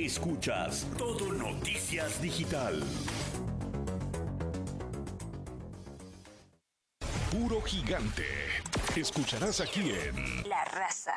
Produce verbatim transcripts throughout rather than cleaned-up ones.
Escuchas Todo Noticias Digital. Puro gigante. Escucharás aquí en La Raza.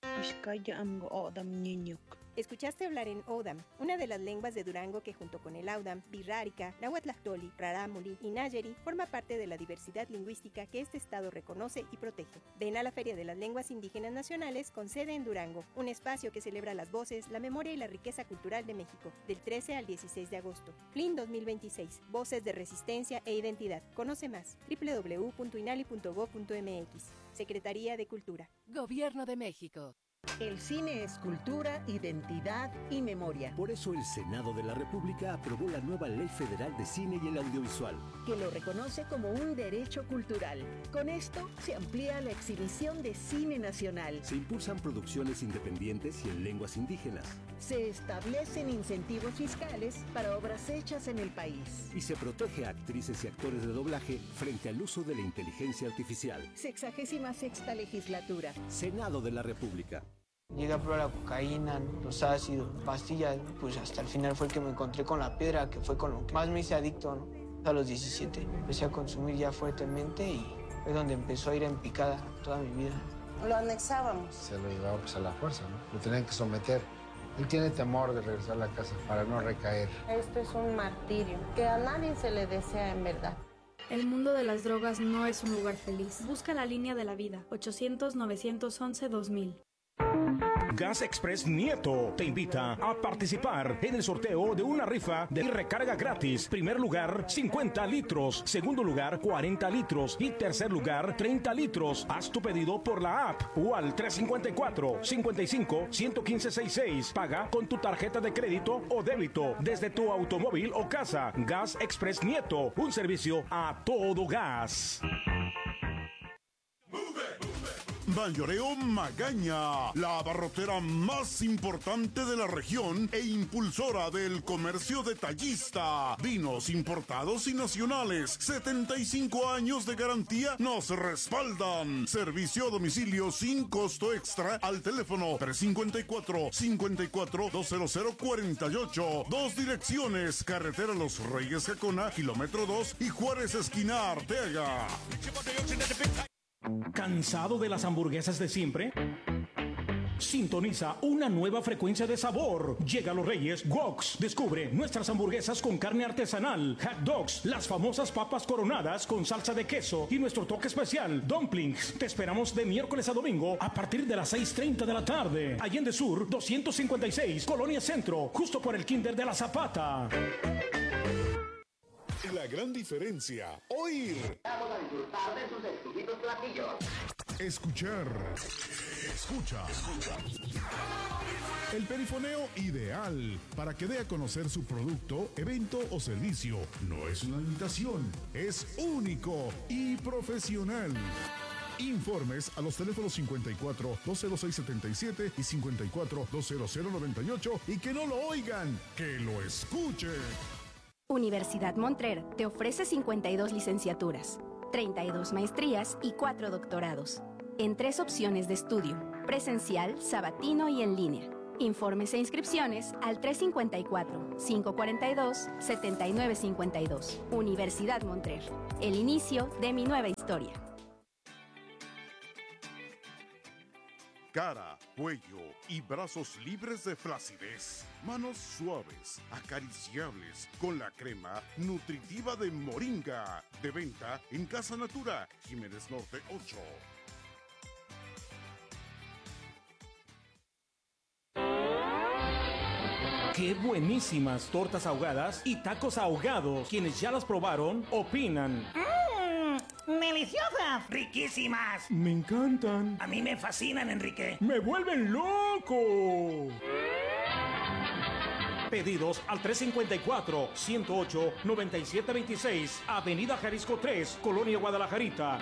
Escuchaste hablar en Odam, una de las lenguas de Durango que junto con el Audam, Birrárica, Nahuatlactoli, Rarámuri y Nayeri forma parte de la diversidad lingüística que este estado reconoce y protege. Ven a la Feria de las Lenguas Indígenas Nacionales con sede en Durango, un espacio que celebra las voces, la memoria y la riqueza cultural de México, del trece al dieciséis de agosto. F L I N dos mil veintiséis, Voces de Resistencia e Identidad. Conoce más, doble u doble u doble u punto inali punto gob punto eme equis. Secretaría de Cultura. Gobierno de México. El cine es cultura, identidad y memoria. Por eso el Senado de la República aprobó la nueva Ley Federal de Cine y el Audiovisual, que lo reconoce como un derecho cultural. Con esto se amplía la exhibición de cine nacional. Se impulsan producciones independientes y en lenguas indígenas. Se establecen incentivos fiscales para obras hechas en el país. Y se protege a actrices y actores de doblaje frente al uso de la inteligencia artificial. Sexagésima sexta legislatura. Senado de la República. Llegué a probar la cocaína, los ácidos, pastillas, pues hasta el final fue el que me encontré con la piedra, que fue con lo que más me hice adicto, ¿no? A los diecisiete empecé a consumir ya fuertemente y fue donde empezó a ir en picada toda mi vida. Lo anexábamos. Se lo llevaba pues a la fuerza, ¿no? Lo tenían que someter. Él tiene temor de regresar a la casa para no recaer. Esto es un martirio que a nadie se le desea en verdad. El mundo de las drogas no es un lugar feliz. Busca la línea de la vida. ochocientos, novecientos once, dos mil. Gas Express Nieto te invita a participar en el sorteo de una rifa de recarga gratis. Primer lugar, cincuenta litros. Segundo lugar, cuarenta litros. Y tercer lugar, treinta litros. Haz tu pedido por la app o al tres cinco cuatro, cinco cinco, uno uno cinco sesenta y seis. Paga con tu tarjeta de crédito o débito desde tu automóvil o casa. Gas Express Nieto, un servicio a todo gas. Mayoreo Magaña, la abarrotera más importante de la región e impulsora del comercio detallista. Vinos importados y nacionales, setenta y cinco años de garantía nos respaldan. Servicio a domicilio sin costo extra al teléfono tres cinco cuatro, cinco cuatro, dos cero cero cuatro ocho. Dos direcciones, carretera Los Reyes Jacona, kilómetro dos y Juárez esquina Arteaga. ¿Cansado de las hamburguesas de siempre? Sintoniza una nueva frecuencia de sabor. Llega a Los Reyes Woks. Descubre nuestras hamburguesas con carne artesanal, hot dogs, las famosas papas coronadas con salsa de queso y nuestro toque especial, dumplings. Te esperamos de miércoles a domingo a partir de las seis treinta de la tarde. Allende Sur, doscientos cincuenta y seis, Colonia Centro, justo por el Kinder de la Zapata. La gran diferencia, oír. Vamos a disfrutar de sus exquisitos platillos. Escuchar. Escucha. Escucha. El perifoneo ideal para que dé a conocer su producto, evento o servicio. No es una imitación, es único y profesional. Informes a los teléfonos cincuenta y cuatro, dos cero seis, setenta y siete y cincuenta y cuatro, dos cero cero, noventa y ocho y que no lo oigan, que lo escuchen. Universidad Montrer te ofrece cincuenta y dos licenciaturas, treinta y dos maestrías y cuatro doctorados, en tres opciones de estudio, presencial, sabatino y en línea. Informes e inscripciones al tres cinco cuatro, cinco cuatro dos, siete nueve cinco dos. Universidad Montrer, el inicio de mi nueva historia. Cara, cuello y brazos libres de flacidez. Manos suaves, acariciables, con la crema nutritiva de Moringa. De venta en Casa Natura, Jiménez Norte ocho. ¡Qué buenísimas tortas ahogadas y tacos ahogados! Quienes ya las probaron, opinan. ¡Deliciosas! ¡Riquísimas! Me encantan. A mí me fascinan, Enrique. ¡Me vuelven loco! Pedidos al tres cinco cuatro, ciento ocho, noventa y siete veintiséis, Avenida Jalisco tres, Colonia Guadalajarita.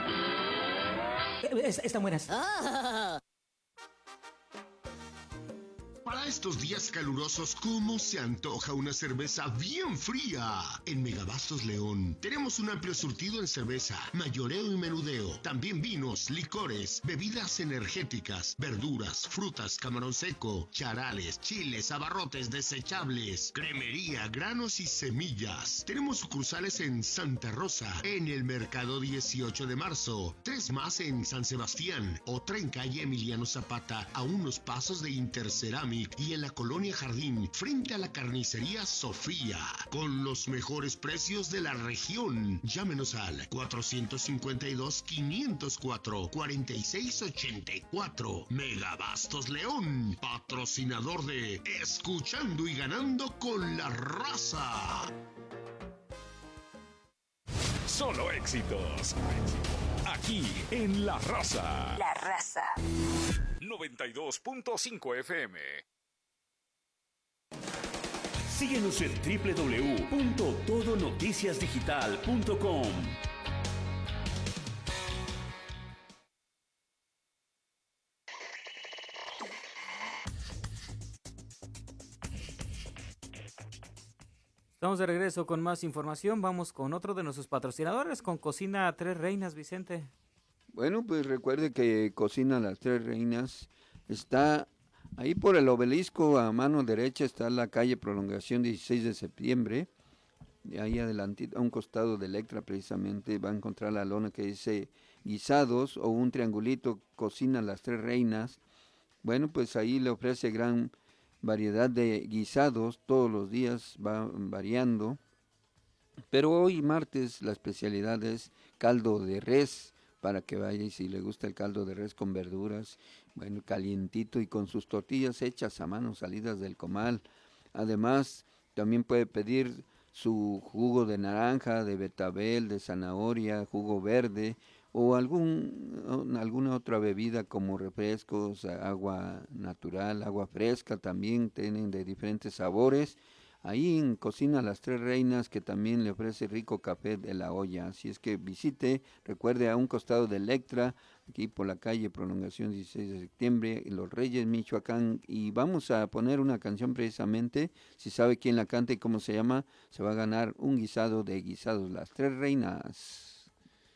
Es, están buenas. Ah. Para Para estos días calurosos, ¿cómo se antoja una cerveza bien fría? En Megabastos León tenemos un amplio surtido en cerveza, mayoreo y menudeo. También vinos, licores, bebidas energéticas, verduras, frutas, camarón seco, charales, chiles, abarrotes desechables, cremería, granos y semillas. Tenemos sucursales en Santa Rosa, en el Mercado dieciocho de marzo, tres más en San Sebastián, otra en calle Emiliano Zapata, a unos pasos de Interceramic, y en la Colonia Jardín, frente a la carnicería Sofía, con los mejores precios de la región. Llámenos al cuatrocientos cincuenta y dos, quinientos cuatro, cuarenta y seis ochenta y cuatro. Megabastos León, patrocinador de Escuchando y Ganando con la Raza. Solo éxitos. Aquí en La Raza. La Raza. noventa y dos punto cinco F M. Síguenos en doble u doble u doble u punto todo noticias digital punto com. Estamos de regreso con más información. Vamos con otro de nuestros patrocinadores, con Cocina Tres Reinas, Vicente. Bueno, pues recuerde que Cocina Las Tres Reinas está ahí por el obelisco, a mano derecha está la calle Prolongación dieciséis de septiembre. De ahí adelante, a un costado de Electra precisamente, va a encontrar la lona que dice guisados o un triangulito, Cocina Las Tres Reinas. Bueno, pues ahí le ofrece gran variedad de guisados, todos los días va variando, pero hoy martes la especialidad es caldo de res, para que vaya y si le gusta el caldo de res con verduras, bueno, calientito y con sus tortillas hechas a mano, salidas del comal. Además, también puede pedir su jugo de naranja, de betabel, de zanahoria, jugo verde, o algún alguna otra bebida como refrescos, agua natural, agua fresca, también tienen de diferentes sabores. Ahí en Cocina Las Tres Reinas, que también le ofrece rico café de la olla. Así es que visite, recuerde, a un costado de Electra, aquí por la calle Prolongación dieciséis de septiembre, en Los Reyes, Michoacán. Y vamos a poner una canción precisamente, si sabe quién la canta y cómo se llama, se va a ganar un guisado de Guisados Las Tres Reinas.